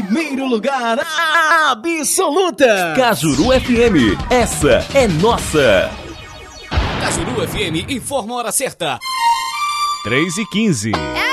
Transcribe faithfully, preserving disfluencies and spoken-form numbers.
Primeiro lugar absoluta. Cajuru F M, essa é nossa. Cajuru F M informa a hora certa. três e quinze. É